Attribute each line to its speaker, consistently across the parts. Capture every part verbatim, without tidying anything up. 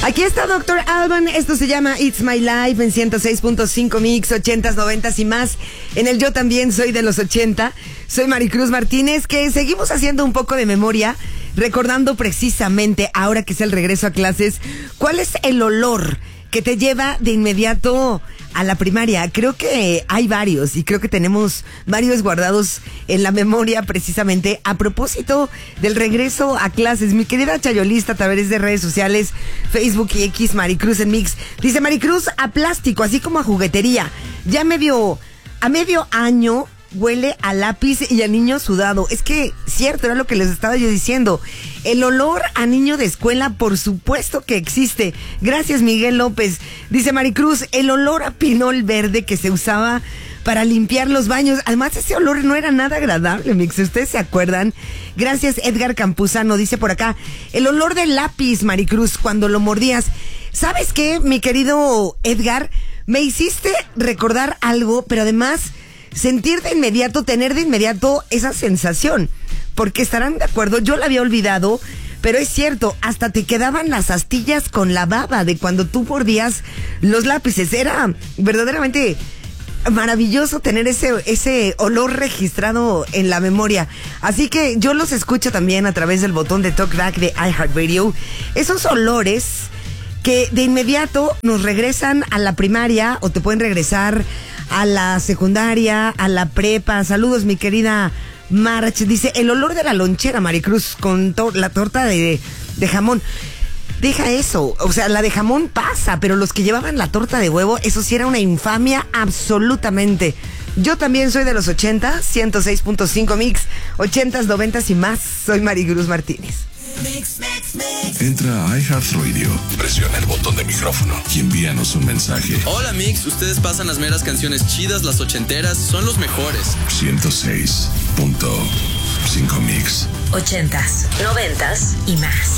Speaker 1: Aquí está doctor Alban, esto se llama It's My Life en ciento seis punto cinco Mix, ochentas, noventas y más. En el Yo También Soy de los ochenta. Soy Maricruz Martínez, que seguimos haciendo un poco de memoria, recordando precisamente, ahora que es el regreso a clases, cuál es el olor que te lleva de inmediato a la primaria. Creo que hay varios y creo que tenemos varios guardados en la memoria precisamente a propósito del regreso a clases. Mi querida Chayolista, a través de redes sociales, Facebook y X, Maricruz en Mix, dice: Maricruz, a plástico, así como a juguetería. Ya medio, a medio año huele a lápiz y a niño sudado. Es que, cierto, era lo que les estaba yo diciendo. El olor a niño de escuela, por supuesto que existe. Gracias, Miguel López. Dice Maricruz, el olor a pinol verde que se usaba para limpiar los baños. Además, ese olor no era nada agradable, Mix. ¿Ustedes se acuerdan? Gracias, Edgar Campuzano. Dice por acá, el olor del lápiz, Maricruz, cuando lo mordías. ¿Sabes qué, mi querido Edgar? Me hiciste recordar algo, pero además sentir de inmediato, tener de inmediato esa sensación, porque estarán de acuerdo, yo la había olvidado, pero es cierto, hasta te quedaban las astillas con la baba de cuando tú mordías los lápices. Era verdaderamente maravilloso tener ese, ese olor registrado en la memoria. Así que yo los escucho también a través del botón de TalkBack de iHeartRadio. Esos olores que de inmediato nos regresan a la primaria o te pueden regresar a la secundaria, a la prepa. Saludos, mi querida March. Dice, el olor de la lonchera, Maricruz, con to- la torta de, de jamón. Deja eso, o sea, la de jamón pasa, pero los que llevaban la torta de huevo, eso sí era una infamia absolutamente. Yo también soy de los ochenta, ciento seis punto cinco Mix, ochentas, noventas y más. Soy Maricruz Martínez.
Speaker 2: Mix, mix, mix. Entra a iHeartRadio, presiona el botón de micrófono y envíanos un mensaje.
Speaker 3: Hola Mix, ustedes pasan las meras canciones chidas, las ochenteras, son los mejores.
Speaker 2: ciento seis punto cinco Mix.
Speaker 4: Ochentas, noventas y más.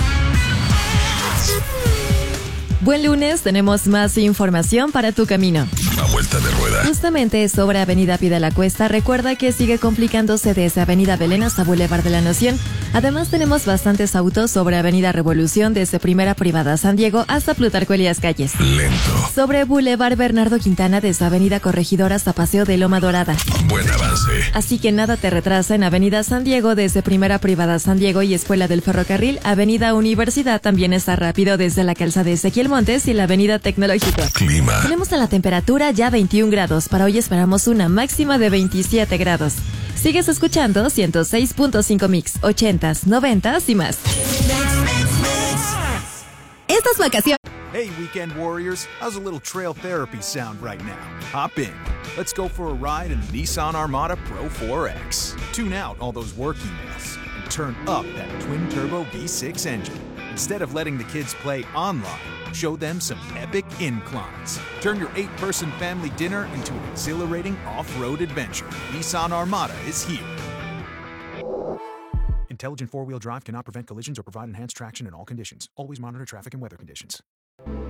Speaker 5: Buen lunes, tenemos más información para tu camino.
Speaker 2: A vuelta de rueda.
Speaker 5: Justamente sobre Avenida Pie de la Cuesta, recuerda que sigue complicándose desde Avenida Belén hasta Boulevard de la Nación. Además, tenemos bastantes autos sobre Avenida Revolución desde Primera Privada San Diego hasta Plutarco Elías Calles.
Speaker 2: Lento.
Speaker 5: Sobre Boulevard Bernardo Quintana desde Avenida Corregidora hasta Paseo de Loma Dorada.
Speaker 2: Buen avance.
Speaker 5: Así que nada te retrasa en Avenida San Diego desde Primera Privada San Diego y Escuela del Ferrocarril. Avenida Universidad también está rápido desde la calzada de Ezequiel Montes y la Avenida Tecnológica.
Speaker 2: Clima.
Speaker 5: Tenemos a la temperatura ya veintiún grados. Para hoy esperamos una máxima de veintisiete grados. Sigues escuchando ciento seis punto cinco Mix, ochentas, noventas y más. Estas vacaciones.
Speaker 6: Hey, weekend warriors, how's a little trail therapy sound right now? Hop in. Let's go for a ride in the Nissan Armada Pro four X. Tune out all those work emails and turn up that twin-turbo V six engine. Instead of letting the kids play online, show them some epic inclines. Turn your eight-person family dinner into an exhilarating off-road adventure. Nissan Armada is here. Intelligent four-wheel drive cannot prevent collisions or provide enhanced traction in all conditions. Always monitor traffic and weather conditions.